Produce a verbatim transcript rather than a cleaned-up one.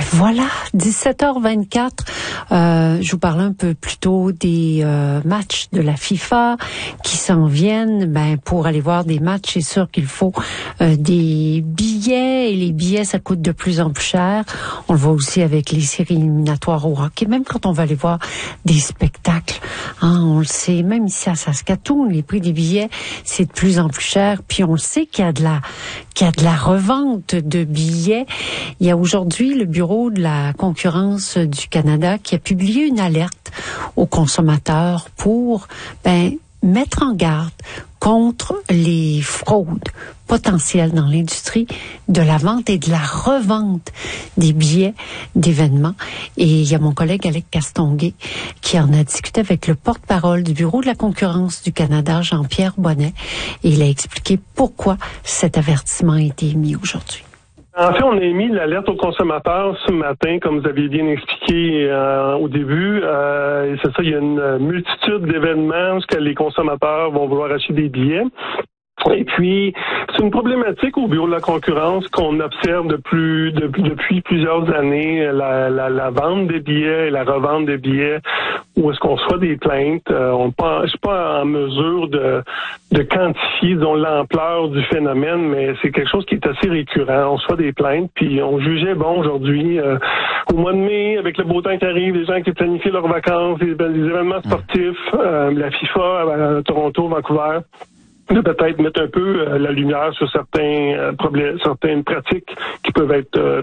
Voilà, dix-sept heures vingt-quatre. Euh, je vous parlais un peu plus tôt des euh, matchs de la FIFA qui s'en viennent. Ben pour aller voir des matchs, c'est sûr qu'il faut euh, des billets et les billets ça coûte de plus en plus cher. On le voit aussi avec les séries éliminatoires au hockey. Même quand on va aller voir des spectacles, hein, on le sait. Même ici à Saskatoon, les prix des billets c'est de plus en plus cher. Puis on le sait qu'il y a de la qu'il y a de la revente de billets. Il y a aujourd'hui le Bureau de la concurrence du Canada qui a publié une alerte aux consommateurs pour ben, mettre en garde contre les fraudes potentielles dans l'industrie de la vente et de la revente des billets d'événements. Et il y a mon collègue Alec Castonguay qui en a discuté avec le porte-parole du Bureau de la concurrence du Canada, Jean-Pierre Bonnet, et il a expliqué pourquoi cet avertissement a été émis aujourd'hui. En fait, on a émis l'alerte aux consommateurs ce matin, comme vous aviez bien expliqué euh, au début. Euh, c'est ça, il y a une multitude d'événements où les consommateurs vont vouloir acheter des billets. Et puis, c'est une problématique au Bureau de la concurrence qu'on observe de plus, de, depuis plusieurs années, la, la, la vente des billets et la revente des billets, où est-ce qu'on reçoit des plaintes. Euh, on ne suis pas en mesure de, de quantifier, disons, l'ampleur du phénomène, mais c'est quelque chose qui est assez récurrent. On reçoit des plaintes, puis on jugeait, bon, aujourd'hui, euh, au mois de mai, avec le beau temps qui arrive, les gens qui planifient leurs vacances, les, les événements sportifs, euh, la FIFA à Toronto, Vancouver, de peut-être mettre un peu euh, la lumière sur certains euh, problèmes, certaines pratiques qui peuvent être euh,